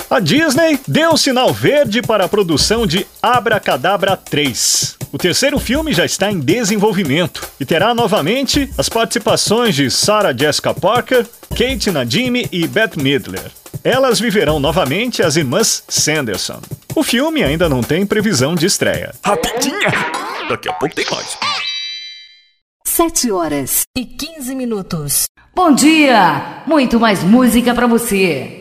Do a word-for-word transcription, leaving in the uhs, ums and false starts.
A Disney deu o sinal verde para a produção de Abracadabra três. O terceiro filme já está em desenvolvimento e terá novamente as participações de Sarah Jessica Parker, Kate Nadine e Bette Midler. Elas viverão novamente as irmãs Sanderson. O filme ainda não tem previsão de estreia. Rapidinha! Daqui a pouco tem mais. Sete horas e quinze minutos. Bom dia! Muito mais música pra você.